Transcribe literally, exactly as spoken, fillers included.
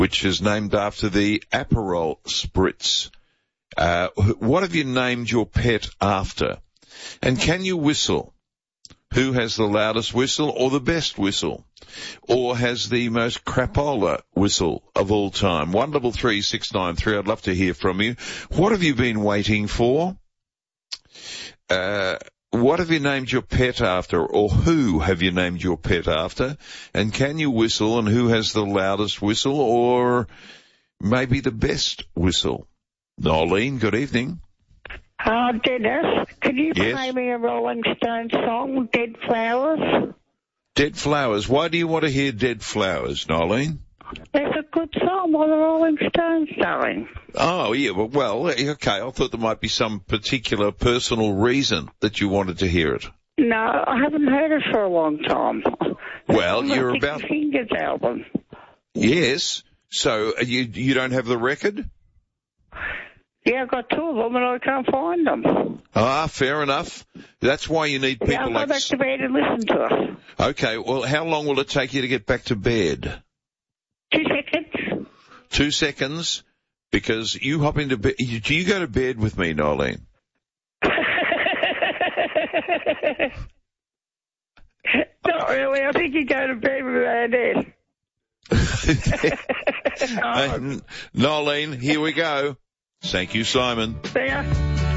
which is named after the Aperol Spritz. Uh, what have you named your pet after? And can you whistle? Who has the loudest whistle or the best whistle? Or has the most crapola whistle of all time? one double three six nine three. I'd love to hear from you. What have you been waiting for? Uh, what have you named your pet after, or who have you named your pet after? And can you whistle, and who has the loudest whistle, or maybe the best whistle? Nolene, good evening. Uh, Dennis, can you Yes? play me a Rolling Stones song, Dead Flowers? Dead Flowers. Why do you want to hear Dead Flowers, Nolene? It's a good song by the Rolling Stones, darling. Oh, yeah, well, well, okay, I thought there might be some particular personal reason that you wanted to hear it. No, I haven't heard it for a long time. Well, It's on you're the about... Sticky Fingers album. Yes, so uh, you you don't have the record? Yeah, I've got two of them and I can't find them. Ah, fair enough. That's why you need people Yeah, I'll go like... back to bed and listen to it. Okay, well, how long will it take you to get back to bed? Two seconds. Two seconds? Because you hop into bed... Do you go to bed with me, Nolene? Not really. I think you go to bed with our dad. uh, Nolene, here we go. Thank you, Simon. See ya.